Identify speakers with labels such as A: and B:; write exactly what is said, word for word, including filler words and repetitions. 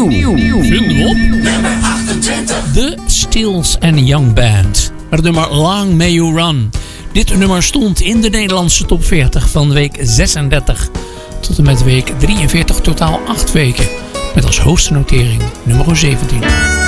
A: Nieuw.
B: Vinden we op nummer achtentwintig. The Stills and Young Band. Het nummer Long May You Run. Dit nummer stond in de Nederlandse top veertig van week zesendertig tot en met week drieënveertig, totaal acht weken. Met als hoogste notering nummer zeventien.